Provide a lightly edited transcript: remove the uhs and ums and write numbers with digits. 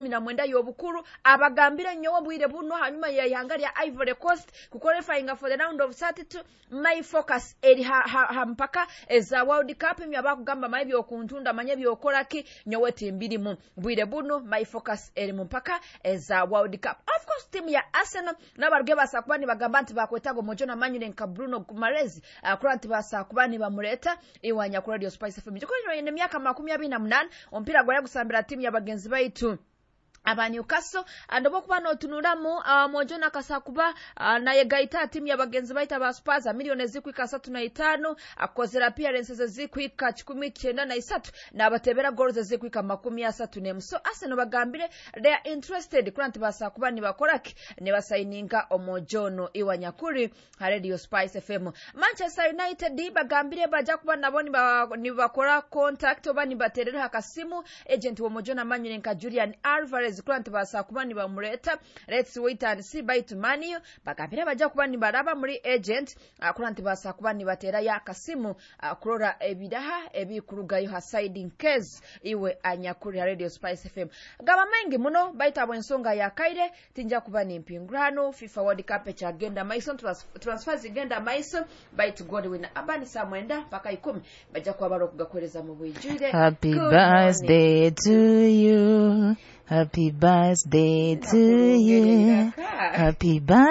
19 y'obukuru abagambira nnyo obwire buno hanyuma yayanga lya Ivory Coast ku qualifying for the round of 32 my focus eri mpaka eza World Cup myaba kugamba mayi byokuntunda manye byokolaki nyowe timbirimu bwire buno my focus eri mpaka eza World Cup. Of course team ya Arsenal nabaruge basakubani bagamba nti bakwetago Mojona Manyulen ka Bruno Guimaraes kuranti basakubani bamuleta iwanya ku Radio Spice FM jiko ine myaka 28 ompira gwa gusambira team ya bagenzi baitu aba Newcastle andobo kubano tunulamu Mojona kasakuba naye gaita timu ya bagenzi baita ba Spurs milioni zikwika 35 akozera appearances zikwika 19 na abatebera goals zikwika 30 so Arsenal bagambire they are interested kurant basakuba ni bakoraki ne basayininga Omojono iwanyakuri Radio Spice FM. Manchester United bagambire baja kuba naboni ni bakora contact obani baterera akasimu agent wa Mojona Manyulen ka Julian Alvarez kurant basakubani bamureta. Let's wait and see by tomani bagambira baja kubani baraba muri agent kurant basakubani batera ya kasimu kurora ebidaha ebikurugayo ha siding case iwe anyakuri Radio Spice FM. Gaba mengi muno baita bwensonga ya kaire tinja kubani mpingrano FIFA World Cup chagenda maiso transfers igenda maiso bait Godwin abani samwenda paka 10 baja kwa baro kugakoreza mu bwijire. Happy birthday to you. Happy birthday to you. Happy birthday.